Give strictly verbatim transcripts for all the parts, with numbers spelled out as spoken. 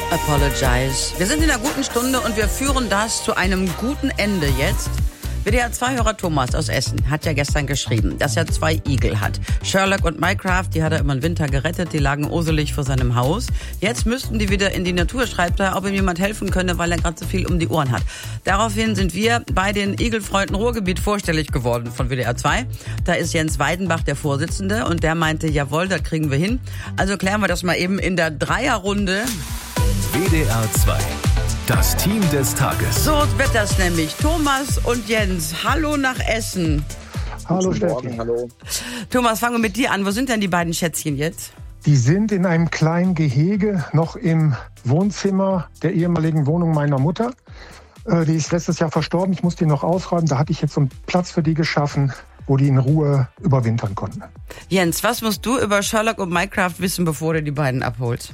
Apologize. Wir sind in einer guten Stunde und wir führen das zu einem guten Ende jetzt. W D R zwei-Hörer Thomas aus Essen hat ja gestern geschrieben, dass er zwei Igel hat. Sherlock und Mycraft, die hat er immer im Winter gerettet, die lagen oselig vor seinem Haus. Jetzt müssten die wieder in die Natur, schreibt er, ob ihm jemand helfen könne, weil er gerade so viel um die Ohren hat. Daraufhin sind wir bei den Igelfreunden Ruhrgebiet vorstellig geworden von W D R zwei. Da ist Jens Weidenbach der Vorsitzende und der meinte, jawohl, das kriegen wir hin. Also klären wir das mal eben in der Dreierrunde. W D R zwei. Das Team des Tages. So wird das nämlich. Thomas und Jens, hallo nach Essen. Hallo Steffi. Hallo. Thomas, fangen wir mit dir an. Wo sind denn die beiden Schätzchen jetzt? Die sind in einem kleinen Gehege noch im Wohnzimmer der ehemaligen Wohnung meiner Mutter. Die ist letztes Jahr verstorben. Ich musste die noch ausräumen. Da hatte ich jetzt so einen Platz für die geschaffen, wo die in Ruhe überwintern konnten. Jens, was musst du über Sherlock und Mycraft wissen, bevor du die beiden abholst?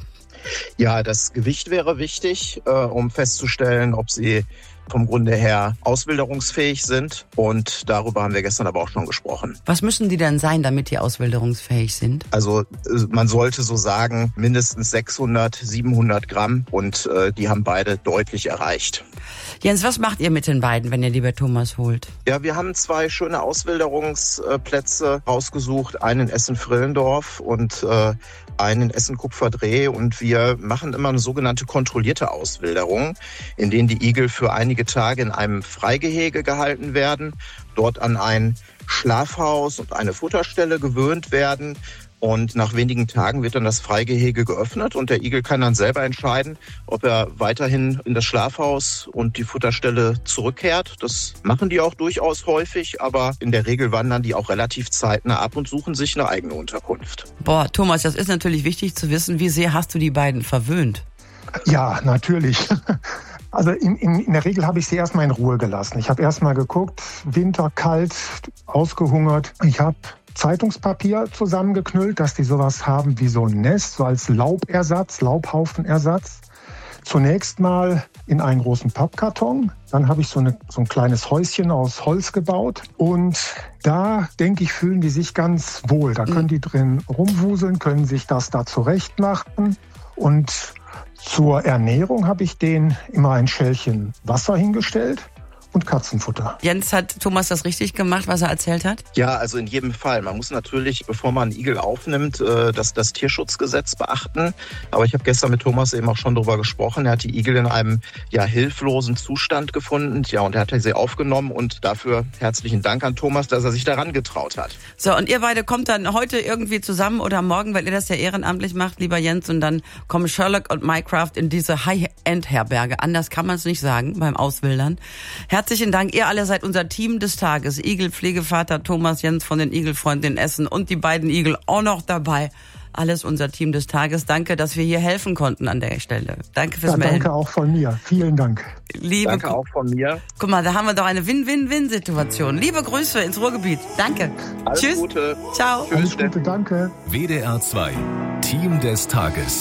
Ja, das Gewicht wäre wichtig, äh, um festzustellen, ob sie vom Grunde her auswilderungsfähig sind. Und darüber haben wir gestern aber auch schon gesprochen. Was müssen die denn sein, damit die auswilderungsfähig sind? Also man sollte so sagen, mindestens sechshundert, siebenhundert Gramm. Und äh, die haben beide deutlich erreicht. Jens, was macht ihr mit den beiden, wenn ihr die bei Thomas holt? Ja, wir haben zwei schöne Auswilderungsplätze rausgesucht. Einen in Essen-Frillendorf und äh, einen in Essen-Kupferdreh. Und wir machen immer eine sogenannte kontrollierte Auswilderung, in denen die Igel für einige Tage in einem Freigehege gehalten werden, dort an ein Schlafhaus und eine Futterstelle gewöhnt werden. Und nach wenigen Tagen wird dann das Freigehege geöffnet und der Igel kann dann selber entscheiden, ob er weiterhin in das Schlafhaus und die Futterstelle zurückkehrt. Das machen die auch durchaus häufig, aber in der Regel wandern die auch relativ zeitnah ab und suchen sich eine eigene Unterkunft. Boah, Thomas, das ist natürlich wichtig zu wissen. Wie sehr hast du die beiden verwöhnt? Ja, natürlich. Also in, in, in der Regel habe ich sie erstmal in Ruhe gelassen. Ich habe erstmal geguckt, Winter, kalt, ausgehungert. Ich habe Zeitungspapier zusammengeknüllt, dass die sowas haben wie so ein Nest, so als Laubersatz, Laubhaufenersatz. Zunächst mal in einen großen Pappkarton. Dann habe ich so, eine, so ein kleines Häuschen aus Holz gebaut. Und da, denke ich, fühlen die sich ganz wohl. Da können die drin rumwuseln, können sich das da zurecht machen. Und zur Ernährung habe ich denen immer ein Schälchen Wasser hingestellt und Katzenfutter. Jens, hat Thomas das richtig gemacht, was er erzählt hat? Ja, also in jedem Fall. Man muss natürlich, bevor man einen Igel aufnimmt, das, das Tierschutzgesetz beachten. Aber ich habe gestern mit Thomas eben auch schon darüber gesprochen. Er hat die Igel in einem ja hilflosen Zustand gefunden. Ja, und er hat sie aufgenommen und dafür herzlichen Dank an Thomas, dass er sich daran getraut hat. So, und ihr beide kommt dann heute irgendwie zusammen oder morgen, weil ihr das ja ehrenamtlich macht, lieber Jens, und dann kommen Sherlock und Mycraft in diese High-End-Herberge. Anders kann man es nicht sagen beim Auswildern. Herzlichen Dank, ihr alle seid unser Team des Tages. Igel-Pflegevater Thomas Jens von den Igelfreunden in Essen und die beiden Igel auch noch dabei. Alles unser Team des Tages. Danke, dass wir hier helfen konnten an der Stelle. Danke fürs ja, Melden. Danke auch von mir. Vielen Dank. Liebe danke Gru- auch von mir. Guck mal, da haben wir doch eine Win-Win-Win-Situation. Liebe Grüße ins Ruhrgebiet. Danke. Alles Tschüss. Gute. Ciao. Alles Gute, danke. W D R zwei. Team des Tages.